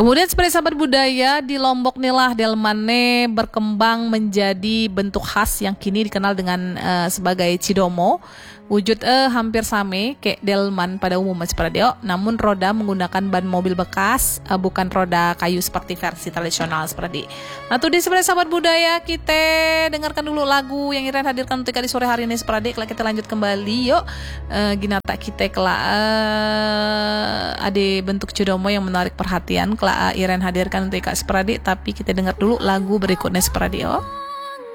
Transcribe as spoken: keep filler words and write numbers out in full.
Kemudian seperti sahabat budaya di Lombok nilah delmane berkembang menjadi bentuk khas yang kini dikenal dengan uh, sebagai cidomo. Wujud eh hampir sama kayak delman pada umumnya seperti itu, namun roda menggunakan ban mobil bekas, uh, bukan roda kayu seperti versi tradisional seperti. Nah, tuh di seperti sahabat budaya kita dengarkan dulu lagu yang Iren hadirkan untuk di sore hari ini seperti. Kalau kita lanjut kembali yuk, uh, ginata kita kelak uh, ada bentuk cidomo yang menarik perhatian kelak uh, Iren hadirkan untuk Kak Sepradi, tapi kita dengar dulu lagu berikutnya seperti. Oh.